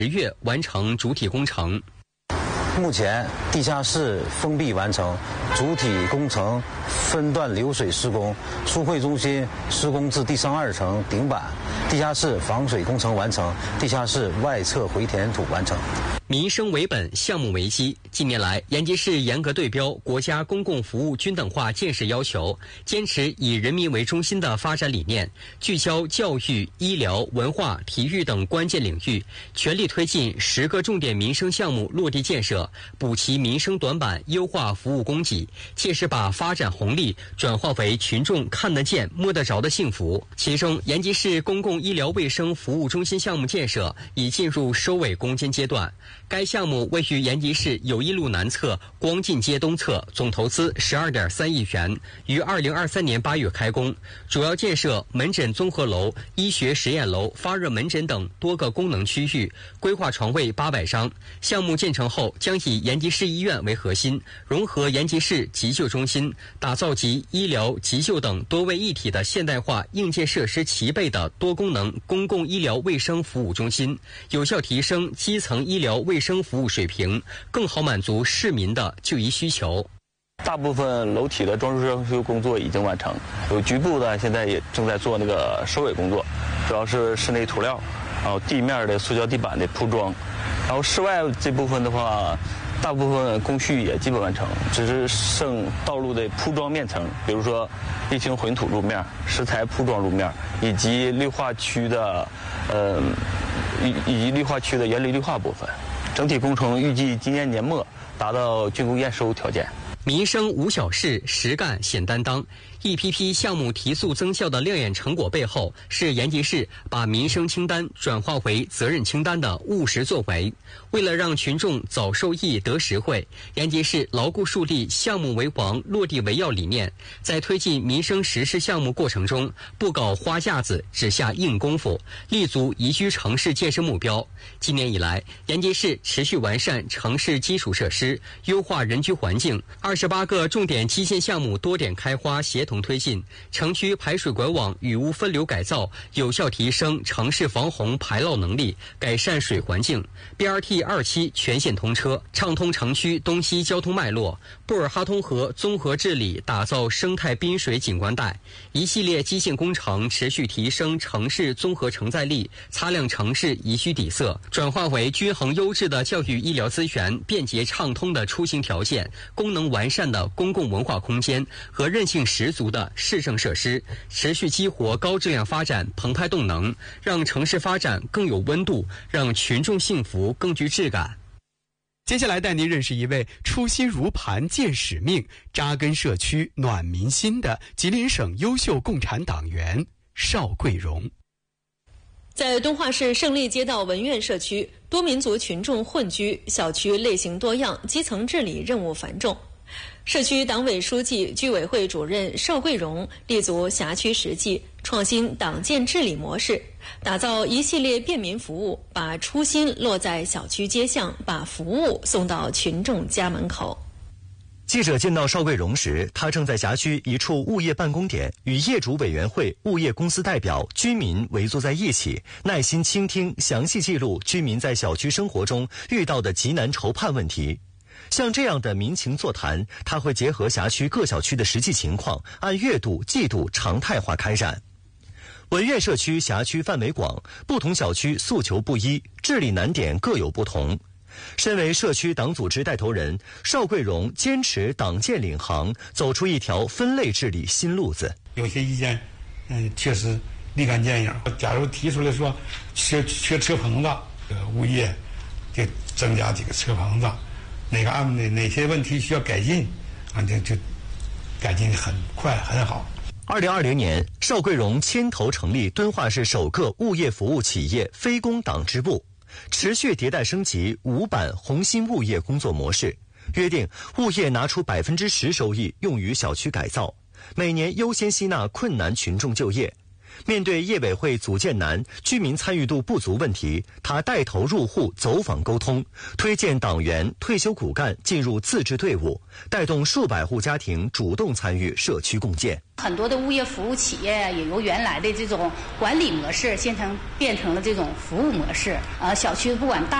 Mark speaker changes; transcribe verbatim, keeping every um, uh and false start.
Speaker 1: 十月完成主体工程。
Speaker 2: 目前地下室封闭完成，主体工程分段流水施工，书会中心施工至第三二层顶板，地下室防水工程完成，地下室外侧回填土完成。
Speaker 1: 民生为本，项目为基。近年来，延吉市严格对标国家公共服务均等化建设要求，坚持以人民为中心的发展理念，聚焦教育、医疗、文化、体育等关键领域，全力推进十个重点民生项目落地建设，补齐民生短板，优化服务供给，切实把发展红利转化为群众看得见、摸得着的幸福。其中，延吉市公共医疗卫生服务中心项目建设已进入收尾攻坚阶段。该项目位于延吉市友谊路南侧光进街东侧，总投资十二点三亿元，于二零二三年八月开工。主要建设门诊综合楼、医学实验楼、发热门诊等多个功能区域，规划床位八百张。项目建成后，将以延吉市医院为核心，融合延吉市急救中心，打造集医疗、急救等多位一体的现代化硬件设施齐备的多功能公共医疗卫生服务中心，有效提升基层医疗卫生服务水平，更好满足市民的就医需求。
Speaker 3: 大部分楼体的装修装修工作已经完成，有局部的现在也正在做那个收尾工作，主要是室内涂料，然后地面的塑胶地板的铺装，然后室外这部分的话，大部分工序也基本完成，只是剩道路的铺装面层，比如说沥青混土路面、石材铺装路面，以及绿化区的，呃，以以及绿化区的园林绿化部分。整体工程预计今年年末达到竣工验收条件。
Speaker 1: 民生无小事，实干显担当。一批批项目提速增效的亮眼成果背后，是延吉市把民生清单转化为责任清单的务实作为。为了让群众早受益得实惠，延吉市牢固树立项目为王、落地为要理念，在推进民生实施项目过程中，不搞花架子，只下硬功夫，立足宜居城市建设目标。今年以来，延吉市持续完善城市基础设施，优化人居环境，二十八个重点基建项目多点开花，协同推进，城区排水管网雨污分流改造，有效提升城市防洪排涝能力，改善水环境。B R T 二期全线通车，畅通城区东西交通脉络。布尔哈通河综合治理，打造生态滨水景观带。一系列基建工程持续提升城市综合承载力，擦亮城市宜居底色，转化为均衡优质的教育医疗资源、便捷畅通的出行条件、功能完善的公共文化空间和韧性十足的市政设施，持续激活高质量发展澎湃动能，让城市发展更有温度，让群众幸福更具质感。
Speaker 4: 接下来带您认识一位初心如磐、见使命、扎根社区、暖民心的吉林省优秀共产党员邵桂荣。
Speaker 5: 在敦化市胜利街道文苑社区，多民族群众混居，小区类型多样，基层治理任务繁重。社区党委书记、居委会主任邵桂荣立足辖区实际，创新党建治理模式，打造一系列便民服务，把初心落在小区街巷，把服务送到群众家门口。
Speaker 6: 记者见到邵桂荣时，他正在辖区一处物业办公点，与业主委员会、物业公司代表、居民围坐在一起，耐心倾听、详细记录居民在小区生活中遇到的急难愁盼问题。像这样的民情座谈，他会结合辖区各小区的实际情况，按月度、季度常态化开展。文苑社区辖区范围广，不同小区诉求不一，治理难点各有不同。身为社区党组织带头人，邵桂荣坚持党建领航，走出一条分类治理新路子。
Speaker 7: 有些意见，嗯，确实立竿见影。假如提出来说缺缺车棚子，呃，物业就增加几个车棚子。哪个案哪哪些问题需要改进，啊，就就改进很快很好。
Speaker 6: 二零二零年，邵桂荣牵头成立敦化市首个物业服务企业非公党支部，持续迭代升级五版红心物业工作模式，约定物业拿出百分之十收益用于小区改造，每年优先吸纳困难群众就业。 面对业委会组建难、居民参与度不足问题，他带头入户走访沟通，推荐党员、退休骨干进入自治队伍，带动数百户家庭主动参与社区共建。
Speaker 8: 很多的物业服务企业也由原来的这种管理模式，现成变成了这种服务模式。呃，小区不管大